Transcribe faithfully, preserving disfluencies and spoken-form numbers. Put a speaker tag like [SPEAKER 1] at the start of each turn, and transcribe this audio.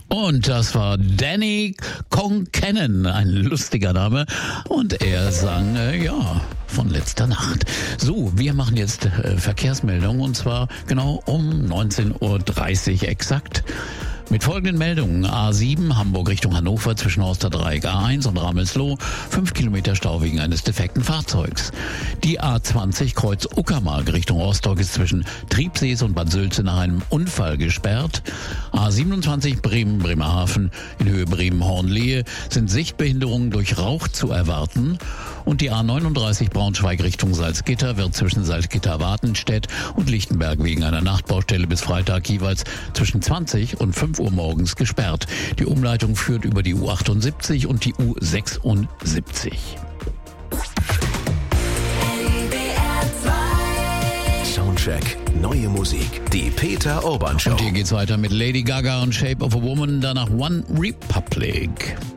[SPEAKER 1] Und das war Danny Concannon, ein lustiger Name. Und er sang, äh, ja, von letzter Nacht. So, wir machen jetzt äh, Verkehrsmeldungen und zwar genau um neunzehn Uhr dreißig exakt. Mit folgenden Meldungen: A sieben, Hamburg Richtung Hannover zwischen Horsterdreieck A eins und Ramelsloh, fünf Kilometer Stau wegen eines defekten Fahrzeugs. Die A zwanzig Kreuz Uckermark Richtung Rostock ist zwischen Triebsees und Bad Sülze nach einem Unfall gesperrt. A siebenundzwanzig Bremen Bremerhaven in Höhe Bremen-Hornlehe sind Sichtbehinderungen durch Rauch zu erwarten. Und die A neununddreißig Braunschweig Richtung Salzgitter wird zwischen Salzgitter-Wartenstedt und Lichtenberg wegen einer Nachtbaustelle bis Freitag jeweils zwischen zwanzig und fünf Uhr morgens gesperrt. Die Umleitung führt über die U achtundsiebzig und die U sechsundsiebzig.
[SPEAKER 2] Soundcheck, neue Musik, die Peter Urban Show.
[SPEAKER 1] Und hier geht's weiter mit Lady Gaga und Shape of a Woman, danach One Republic.